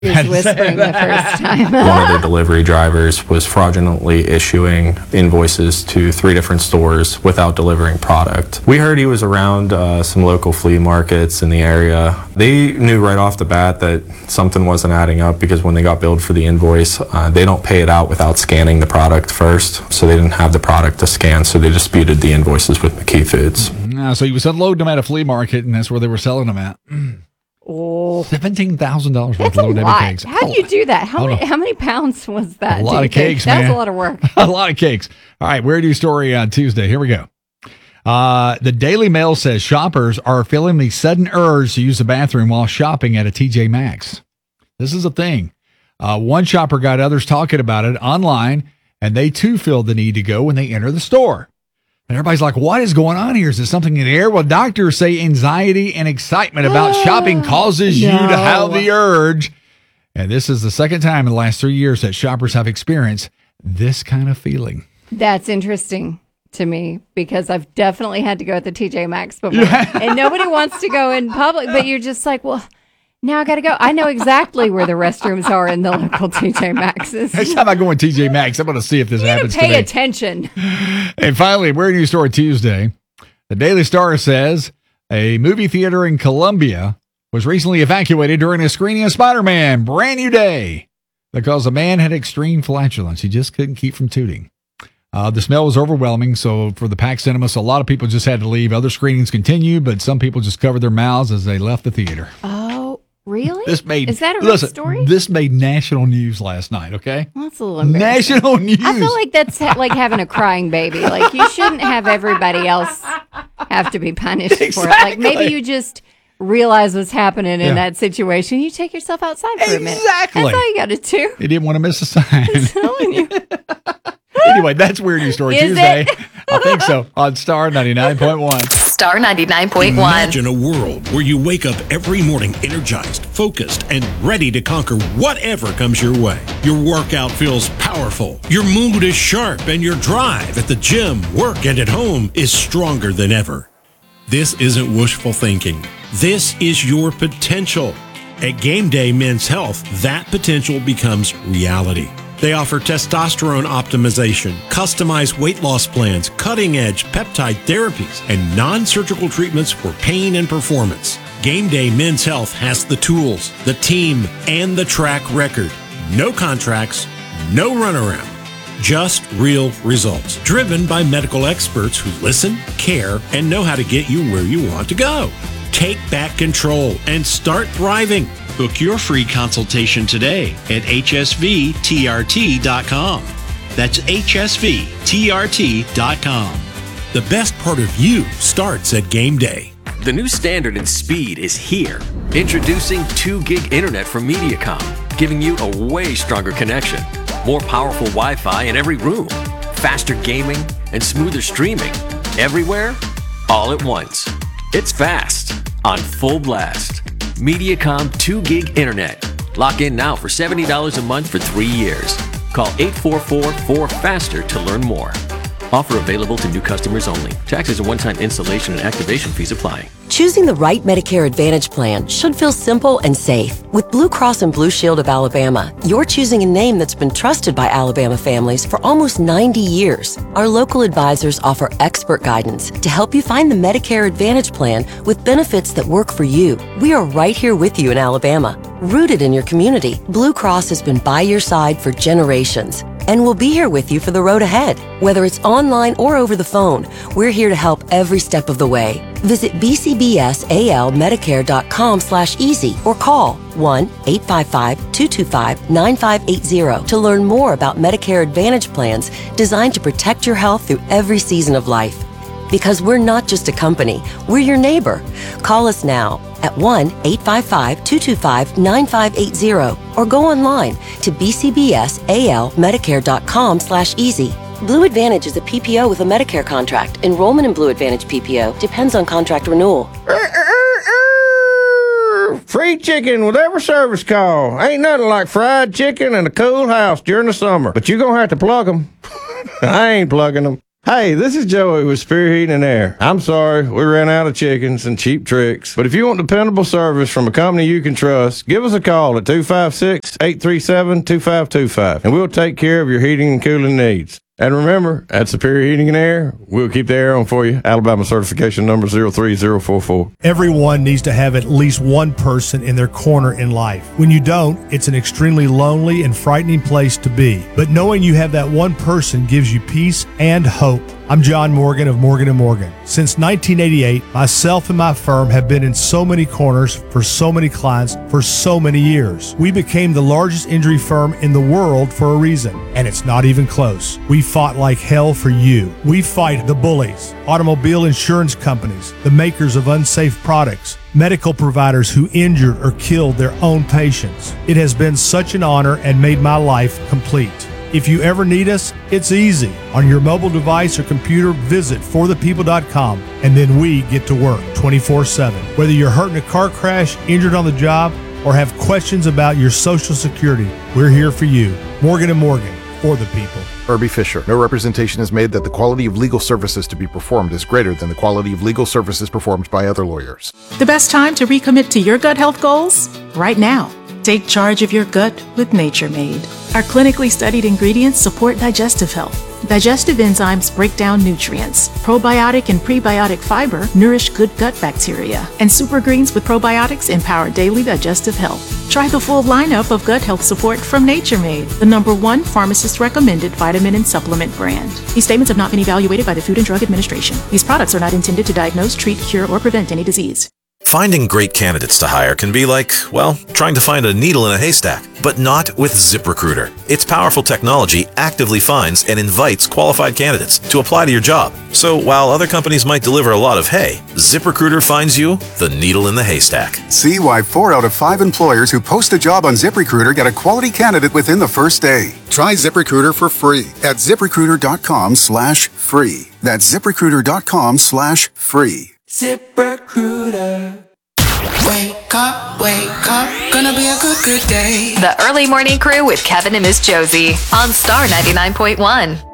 was whispering the first time. One of the delivery drivers was fraudulently issuing invoices to 3 different stores without delivering product. We heard he was around some local flea markets in the area. They knew right off the bat that something wasn't adding up because when they got billed for the invoice, they don't pay it out without scanning the product first. So they didn't have the product to scan, so they disputed the invoices with McKee Foods. So he was unloading them at a flea market, and that's where they were selling them at. Oh, $17,000 worth that's of a low debit lot. cakes. How do you do that? How many pounds was that? A lot of cakes, man. man. That's a lot of work. A lot of cakes. All right, Weird News Story on Tuesday. Here we go. The Daily Mail says shoppers are feeling the sudden urge to use the bathroom while shopping at a TJ Maxx. This is a thing. One shopper got others talking about it online, and they too feel the need to go when they enter the store. And everybody's like, what is going on here? Is there something in the air? Well, doctors say anxiety and excitement about shopping causes you to have the urge. And this is the second time in the last 3 years that shoppers have experienced this kind of feeling. That's interesting to me because I've definitely had to go at the TJ Maxx before. And nobody wants to go in public, but you're just like, well, now I got to go. I know exactly where the restrooms are in the local TJ Maxx's. Next time I go in TJ Maxx, I'm going to see if this happens today. Pay attention. And finally, Weird News Story Tuesday. The Daily Star says a movie theater in Colombia was recently evacuated during a screening of Spider-Man Brand New Day because a man had extreme flatulence. He just couldn't keep from tooting. The smell was overwhelming, so for the packed cinema, so a lot of people just had to leave. Other screenings continued, but some people just covered their mouths as they left the theater. Oh, really? Is that a real story? This made national news last night, okay? Well, that's a little embarrassing. National news. I feel like that's like having a crying baby. Like, you shouldn't have everybody else have to be punished for it. Like, maybe you just realize what's happening in that situation. You take yourself outside for a minute. Exactly. That's all you got to do. He didn't want to miss a sign. I'm telling you. Anyway, that's Weird News Story Tuesday. I think so. On Star 99.1. Star 99.1. Imagine a world where you wake up every morning energized, focused, and ready to conquer whatever comes your way. Your workout feels powerful, your mood is sharp, and your drive at the gym, work, and at home is stronger than ever. This isn't wishful thinking. This is your potential. At Game Day Men's Health, that potential becomes reality. They offer testosterone optimization, customized weight loss plans, cutting-edge peptide therapies, and non-surgical treatments for pain and performance. Game Day Men's Health has the tools, the team, and the track record. No contracts, no runaround. Just real results, driven by medical experts who listen, care, and know how to get you where you want to go. Take back control and start thriving. Book your free consultation today at hsvtrt.com. That's hsvtrt.com. The best part of you starts at Game Day. The new standard in speed is here. Introducing 2 gig internet from Mediacom, giving you a way stronger connection. More powerful Wi-Fi in every room, faster gaming, and smoother streaming. Everywhere, all at once. It's fast, on full blast. Mediacom 2 gig internet. Lock in now for $70 a month for 3 years. Call 844-4FASTER to learn more. Offer available to new customers only. Taxes and one-time installation and activation fees apply. Choosing the right Medicare Advantage plan should feel simple and safe. With Blue Cross and Blue Shield of Alabama, you're choosing a name that's been trusted by Alabama families for almost 90 years. Our local advisors offer expert guidance to help you find the Medicare Advantage plan with benefits that work for you. We are right here with you in Alabama. Rooted in your community, Blue Cross has been by your side for generations. And we'll be here with you for the road ahead. Whether it's online or over the phone, we're here to help every step of the way. Visit bcbsalmedicare.com/easy or call 1-855-225-9580 to learn more about Medicare Advantage plans designed to protect your health through every season of life. Because we're not just a company, we're your neighbor. Call us now at 1-855-225-9580 or go online to bcbsalmedicare.com/easy. Blue Advantage is a PPO with a Medicare contract. Enrollment in Blue Advantage PPO depends on contract renewal. Free chicken with every service call. Ain't nothing like fried chicken and a cool house during the summer. But you're going to have to plug them. I ain't plugging them. Hey, this is Joey with Superior Heating and Air. I'm sorry, we ran out of chickens and cheap tricks. But if you want dependable service from a company you can trust, give us a call at 256-837-2525, and we'll take care of your heating and cooling needs. And remember, at Superior Heating and Air, we'll keep the air on for you. Alabama certification number 03044. Everyone needs to have at least one person in their corner in life. When you don't, it's an extremely lonely and frightening place to be. But knowing you have that one person gives you peace and hope. I'm John Morgan of Morgan & Morgan. Since 1988, myself and my firm have been in so many corners for so many clients for so many years. We became the largest injury firm in the world for a reason, and it's not even close. We fought like hell for you. We fight the bullies, automobile insurance companies, the makers of unsafe products, medical providers who injured or killed their own patients. It has been such an honor and made my life complete. If you ever need us, it's easy. On your mobile device or computer, visit forthepeople.com, and then we get to work 24/7. Whether you're hurt in a car crash, injured on the job, or have questions about your Social Security, we're here for you. Morgan & Morgan, for the people. Irby Fisher. No representation is made that the quality of legal services to be performed is greater than the quality of legal services performed by other lawyers. The best time to recommit to your gut health goals? Right now. Take charge of your gut with Nature Made. Our clinically studied ingredients support digestive health. Digestive enzymes break down nutrients. Probiotic and prebiotic fiber nourish good gut bacteria. And super greens with probiotics empower daily digestive health. Try the full lineup of gut health support from Nature Made, the #1 pharmacist-recommended vitamin and supplement brand. These statements have not been evaluated by the Food and Drug Administration. These products are not intended to diagnose, treat, cure, or prevent any disease. Finding great candidates to hire can be like, well, trying to find a needle in a haystack, but not with ZipRecruiter. Its powerful technology actively finds and invites qualified candidates to apply to your job. So while other companies might deliver a lot of hay, ZipRecruiter finds you the needle in the haystack. See why 4 out of 5 employers who post a job on ZipRecruiter get a quality candidate within the first day. Try ZipRecruiter for free at ZipRecruiter.com/free. That's ZipRecruiter.com/free. ZipRecruiter. Wake up, gonna be a good day. The Early Morning Crew with Kevin and Miss Josie on Star 99.1.